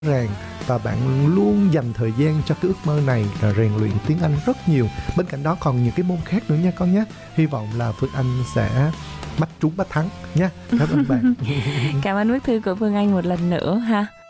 ràng và bạn luôn dành thời gian cho cái ước mơ này là rèn luyện tiếng Anh rất nhiều. Bên cạnh đó còn những cái môn khác nữa nha con nhé. Hy vọng là Phương Anh sẽ bắt trúng bắt thắng nha. Cảm ơn bạn. Cảm ơn bức thư của Phương Anh một lần nữa ha.